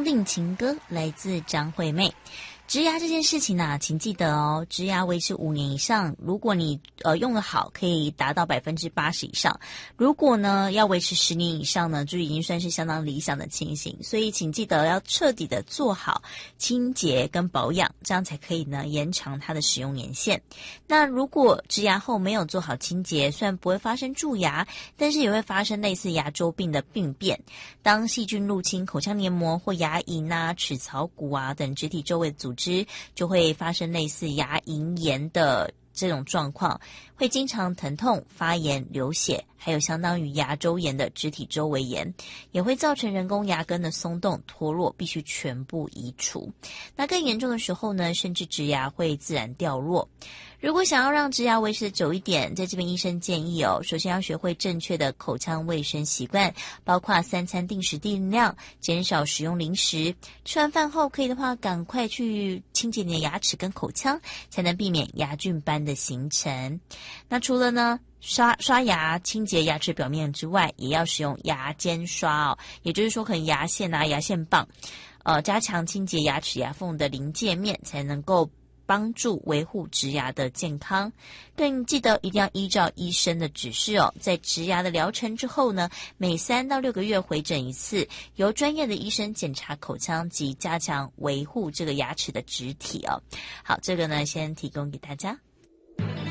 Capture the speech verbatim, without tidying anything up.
商定情歌来自张惠妹。植牙这件事情呢、啊，请记得哦，植牙维持五年以上，如果你呃用得好，可以达到百分之八十以上。如果呢要维持十年以上呢，就已经算是相当理想的情形。所以请记得要彻底的做好清洁跟保养，这样才可以呢延长它的使用年限。那如果植牙后没有做好清洁，虽然不会发生蛀牙，但是也会发生类似牙周病的病变。当细菌入侵口腔黏膜或牙龈啊、齿槽骨啊等植体周围的组织，就会发生类似牙龈炎的这种状况，会经常疼痛、发炎、流血，还有相当于牙周炎的肢体周围炎，也会造成人工牙根的松动脱落，必须全部移除。那更严重的时候呢，甚至植牙会自然掉落。如果想要让植牙维持的久一点，在这边医生建议哦，首先要学会正确的口腔卫生习惯，包括三餐定时定量，减少使用零食，吃完饭后可以的话赶快去清洁你的牙齿跟口腔，才能避免牙菌斑的形成。那除了呢刷刷牙清洁牙齿表面之外，也要使用牙间刷哦，也就是说可能牙线啊、牙线棒，呃，加强清洁牙齿牙缝的临界面，才能够帮助维护植牙的健康。更记得一定要依照医生的指示哦，在植牙的疗程之后呢，每三到六个月回诊一次，由专业的医生检查口腔及加强维护这个牙齿的植体哦。好，这个呢先提供给大家。